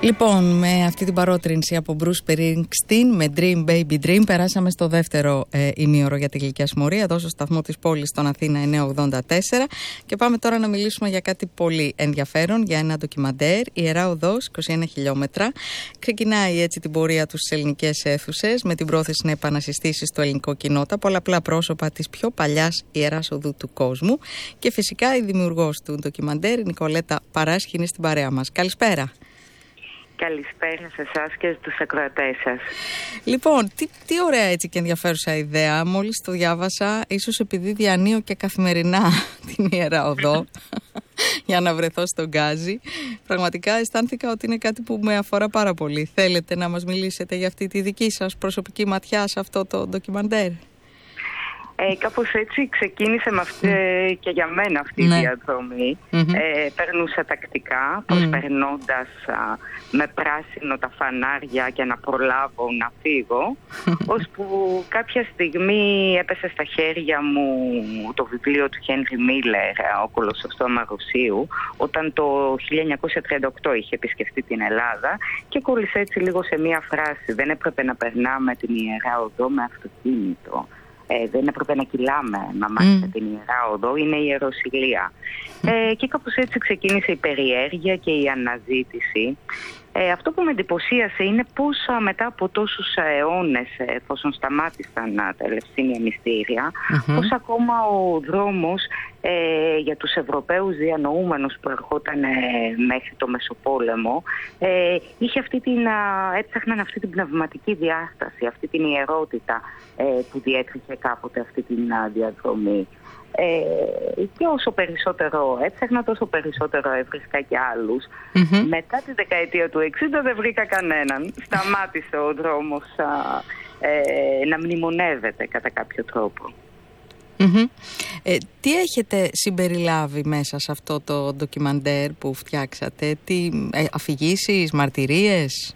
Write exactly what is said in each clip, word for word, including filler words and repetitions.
Λοιπόν, με αυτή την παρότρινση από Bruce Springsteen με Dream Baby Dream περάσαμε στο δεύτερο ε, ημίωρο για τη Γλυκιά Συμμορία εδώ στο σταθμό της πόλης στον Αθήνα εννιακόσια ογδόντα τέσσερα και πάμε τώρα να μιλήσουμε για κάτι πολύ ενδιαφέρον, για ένα ντοκιμαντέρ, Ιερά Οδός, είκοσι ένα χιλιόμετρα. Ξεκινάει έτσι την πορεία του στις ελληνικές αίθουσες με την πρόθεση να επανασυστήσει στο ελληνικό κοινό τα πολλαπλά πρόσωπα της πιο παλιάς Ιεράς Οδού του κόσμου και φυσικά η δημιουργός του ντοκιμαντέρ, η Νικολέτα Παράσχη, είναι στην παρέα μας. Καλησπέρα. Καλησπέρα σε εσάς και στους ακροατές σας. Λοιπόν, τι, τι ωραία έτσι και ενδιαφέρουσα ιδέα. Μόλις το διάβασα, ίσως επειδή διανύω και καθημερινά την Ιερά Οδό για να βρεθώ στον Γκάζι, πραγματικά αισθάνθηκα ότι είναι κάτι που με αφορά πάρα πολύ. Θέλετε να μας μιλήσετε για αυτή τη δική σας προσωπική ματιά σε αυτό το ντοκιμαντέρ? Ε, κάπως έτσι ξεκίνησε με αυτή, mm. και για μένα αυτή ναι. η διαδρομή. Mm-hmm. Ε, περνούσα τακτικά, προσπερνώντας mm. α, με πράσινο τα φανάρια για να προλάβω να φύγω, ώσπου κάποια στιγμή έπεσε στα χέρια μου το βιβλίο του Χένρι Μίλερ, «Ο Κολοσσός του Αμαρουσίου», όταν το χίλια εννιακόσια τριάντα οκτώ είχε επισκεφτεί την Ελλάδα και κόλλησε έτσι λίγο σε μία φράση: δεν έπρεπε να περνάμε την Ιερά Οδό με αυτοκίνητο. Ε, δεν έπρεπε να κυλάμε να μάθουμε mm. την Ιερά Οδό, είναι η ιεροσυλία. Mm. Ε, και κάπως έτσι ξεκίνησε η περιέργεια και η αναζήτηση. Ε, αυτό που με εντυπωσίασε είναι πώς μετά από τόσους αιώνες, εφόσον σταμάτησαν τα ελευσίνια μυστήρια, mm-hmm. πώς ακόμα ο δρόμος ε, για τους Ευρωπαίους διανοούμενους που ερχόταν ε, μέχρι το Μεσοπόλεμο ε, είχε αυτή την, α, έψαχναν αυτή την πνευματική διάσταση, αυτή την ιερότητα ε, που διέτρεχε κάποτε αυτή την α, διαδρομή. Ε, και όσο περισσότερο έψαχνα, τόσο περισσότερο έβρισκα και άλλους. Mm-hmm. Μετά τη δεκαετία του εξήντα δεν βρήκα κανέναν. Σταμάτησε ο δρόμος α, ε, να μνημονεύεται κατά κάποιο τρόπο. Mm-hmm. Ε, τι έχετε συμπεριλάβει μέσα σε αυτό το ντοκιμαντέρ που φτιάξατε? Τι, ε, αφηγήσεις, μαρτυρίες?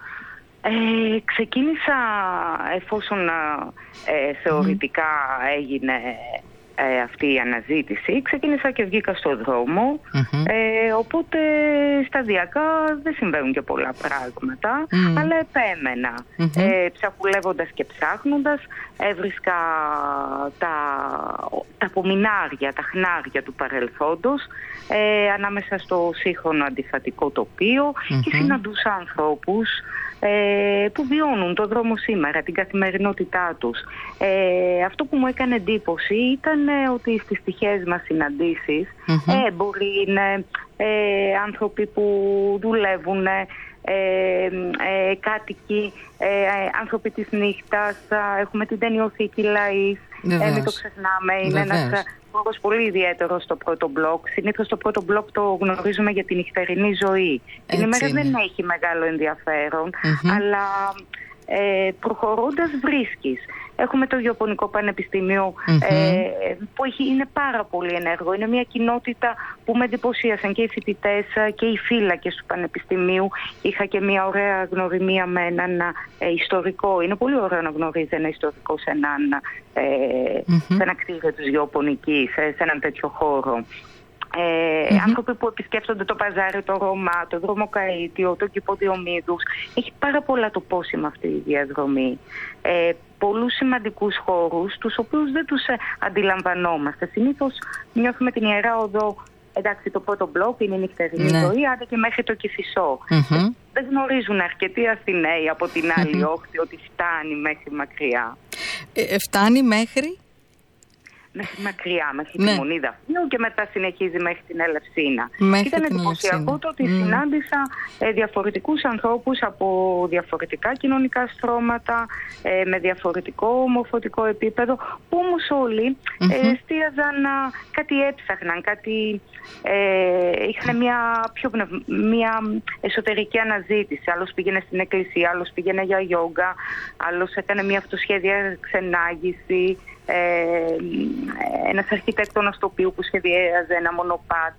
Ε, ξεκίνησα εφόσον ε, θεωρητικά mm-hmm. έγινε Ε, αυτή η αναζήτηση, ξεκίνησα και βγήκα στο δρόμο, mm-hmm. ε, οπότε σταδιακά δεν συμβαίνουν και πολλά πράγματα, mm-hmm. αλλά επέμενα. Mm-hmm. Ε, ψαχουλεύοντας και ψάχνοντας έβρισκα τα, τα απομεινάρια, τα χνάρια του παρελθόντος ε, ανάμεσα στο σύγχρονο αντιφατικό τοπίο mm-hmm. και συναντούσα ανθρώπους Ε, που βιώνουν το δρόμο σήμερα, την καθημερινότητά τους. Ε, αυτό που μου έκανε εντύπωση ήταν ε, ότι στις τυχαίες μας συναντήσεις mm-hmm. ε, μπορεί είναι ε, άνθρωποι που δουλεύουν, ε, ε, κάτοικοι, ε, άνθρωποι της νύχτας, ε, έχουμε την ταινιοθήκη Λαΐς, ε, μην το ξεχνάμε, είναι Βεβαίως. ένας χώρος πολύ ιδιαίτερο στο πρώτο μπλοκ. Συνήθως το πρώτο μπλοκ το γνωρίζουμε για την νυχτερινή ζωή. Την ημέρα δεν έχει μεγάλο ενδιαφέρον, mm-hmm. αλλά ε, προχωρώντας βρίσκεις. Έχουμε το Ιαπωνικό Πανεπιστήμιο mm-hmm. ε, που έχει, είναι πάρα πολύ ενέργο. Είναι μια κοινότητα που με εντυπωσίασαν και οι φοιτητές και οι φύλακες του Πανεπιστημίου. Είχα και μια ωραία γνωριμία με έναν ε, ιστορικό. Είναι πολύ ωραίο να γνωρίζει ένα ιστορικό σε, έναν, ε, mm-hmm. σε ένα κτίριο της Ιαπωνικής, σε, σε έναν τέτοιο χώρο. Ε, mm-hmm. Άνθρωποι που επισκέφτονται το Παζάρι, το Ρωμά, το Δρόμο Καΐτιο, το Κήπο Διομήδους. Έχει πάρα πολλά το πόσημα αυτή η διαδρομή. Ε, πολλούς σημαντικούς χώρους, τους οποίους δεν τους ε, αντιλαμβανόμαστε. Συνήθως νιώθουμε την Ιερά Οδό, εντάξει, το πρώτο μπλοκ είναι η νυχτερινή ναι. ζωή, άντε και μέχρι το Κηφισό. Mm-hmm. Δεν γνωρίζουν αρκετοί Αθηναίοι από την άλλη mm-hmm. όχθη ότι φτάνει μέχρι μακριά. Ε, φτάνει μέχρι... Μέχρι μακριά, μέχρι ναι. τη Μονή Δαφνίου και μετά συνεχίζει μέχρι την Ελευσίνα. Μέχρι Ήταν εντυπωσιακό το ότι mm. συνάντησα ε, διαφορετικούς ανθρώπους από διαφορετικά κοινωνικά στρώματα, ε, με διαφορετικό μορφωτικό επίπεδο, που όμως όλοι mm-hmm. ε, εστίαζαν, α, κάτι έψαχναν, κάτι, ε, είχαν μια, πιο, μια εσωτερική αναζήτηση. Άλλος πήγαινε στην εκκλησία, άλλος πήγαινε για γιόγκα, άλλος έκανε μια αυτοσχέδια ξενάγηση. Ε, ένας αρχιτέκτονας τοπίου που σχεδιάζε ένα μονοπάτι